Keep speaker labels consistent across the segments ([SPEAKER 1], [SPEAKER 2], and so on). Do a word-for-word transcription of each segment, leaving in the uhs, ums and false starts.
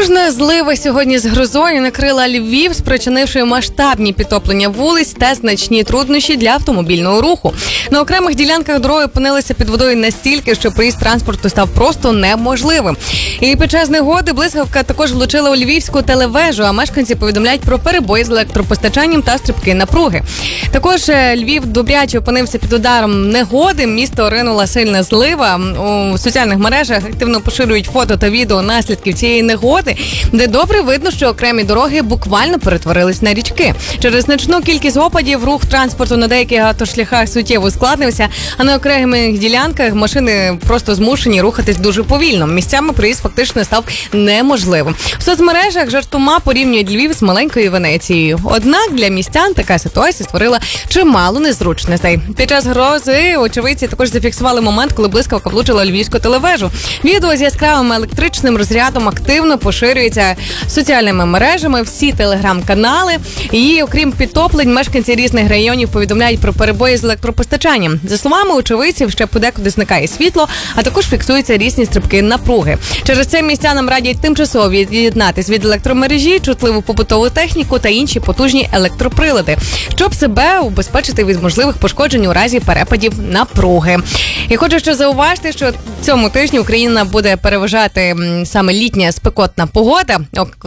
[SPEAKER 1] Потужна злива сьогодні з грозою накрила Львів, спричинивши масштабні підтоплення вулиць та значні труднощі для автомобільного руху. На окремих ділянках дороги опинилися під водою настільки, що проїзд транспорту став просто неможливим. І під час негоди блискавка також влучила у львівську телевежу, а мешканці повідомляють про перебої з електропостачанням та стрибки напруги. Також Львів добряче опинився під ударом негоди, місто ринула сильна злива. У соціальних мережах активно поширюють фото та відео наслідків цієї негоди, де добре видно, що окремі дороги буквально перетворились на річки. Через значну кількість опадів рух транспорту на деяких автошляхах суттєво ускладнився, а на окремих ділянках машини просто змушені рухатись дуже повільно. Місцями проїзд фактично став неможливим. В соцмережах жартома порівнюють Львів з маленькою Венецією. Однак для містян така ситуація створила чимало незручностей. Під час грози очевидці також зафіксували момент, коли блискавка влучила львівську телевежу. Відео з яскравим електричним розрядом активно поширюється соціальними мережами, всі телеграм-канали. І окрім підтоплень, мешканці різних районів повідомляють про перебої з електропостачанням. За словами очевидців, ще подекуди зникає світло, а також фіксуються різні стрибки напруги. Через це містянам радять тимчасово від'єднатись від електромережі, чутливу побутову техніку та інші потужні електроприлади, щоб себе убезпечити від можливих пошкоджень у разі перепадів напруги. І хочу ще зауважити, що цьому тижні Україна буде переважати саме літня спекотна погода,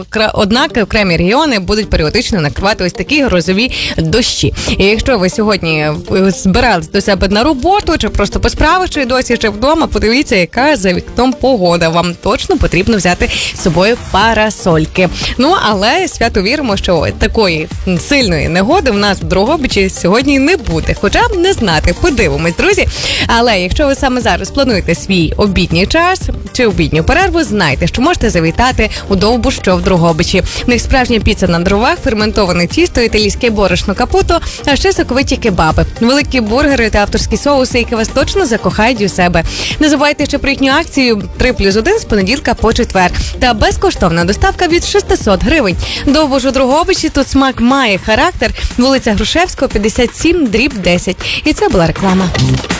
[SPEAKER 1] однак окремі регіони будуть періодично накривати ось такі грозові дощі. І якщо ви сьогодні збирались до себе на роботу, чи просто по справах, чи досі ще вдома, подивіться, яка за вікном погода. Вам точно потрібно взяти з собою парасольки. Ну, але свято віримо, що такої сильної негоди в нас в Дрогобичі сьогодні не буде. Хоча б не знати, подивимось, друзі. Але якщо ви саме зараз плануєте свій обідній час чи обідню перерву, знайте, що можете завітати у Довбуш, що в Дрогобичі. В них справжня піца на дровах, ферментоване тісто, італійське борошно капуто, а ще соковиті кебаби, великі бургери та авторські соуси, які вас точно закохають у себе. Не забувайте ще про їхню акцію три плюс один з понеділка по четвер. Та безкоштовна доставка від шістсот гривень. Довбуш у Дрогобичі, тут смак має характер. Вулиця Грушевського, п'ятдесят сім, дріб десять. І це була реклама.